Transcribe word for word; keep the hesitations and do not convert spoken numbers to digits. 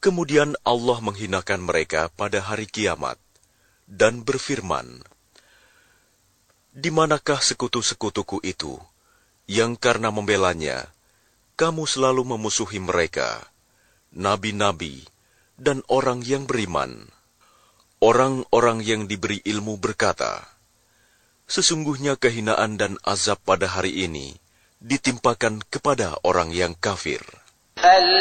Kemudian Allah menghinakan mereka pada hari kiamat, dan berfirman, "Di manakah sekutu-sekutuku itu, yang karena membelanya, kamu selalu memusuhi mereka, nabi-nabi, dan orang yang beriman?" Orang-orang yang diberi ilmu berkata, "Sesungguhnya kehinaan dan azab pada hari ini ditimpakan kepada orang yang kafir."